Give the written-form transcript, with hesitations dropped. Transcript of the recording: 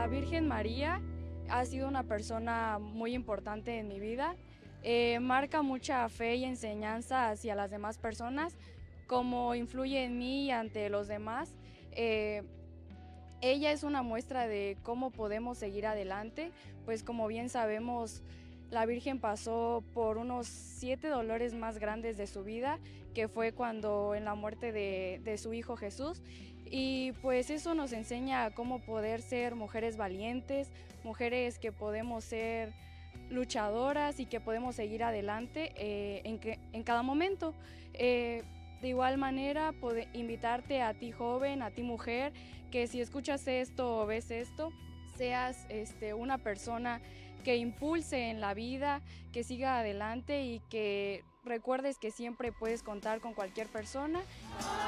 La Virgen María ha sido una persona muy importante en mi vida. Marca mucha fe y enseñanza hacia las demás personas, cómo influye en mí y ante los demás. Eh, Ella es una muestra de cómo podemos seguir adelante, pues como bien sabemos, la Virgen pasó por unos 7 dolores más grandes de su vida, que fue cuando en la muerte de su hijo Jesús. Y pues eso nos enseña cómo poder ser mujeres valientes, mujeres que podemos ser luchadoras y que podemos seguir adelante en cada momento. De igual manera, invitarte a ti joven, a ti mujer, que si escuchas esto o ves esto, seas una persona que impulse en la vida, que siga adelante y que recuerdes que siempre puedes contar con cualquier persona.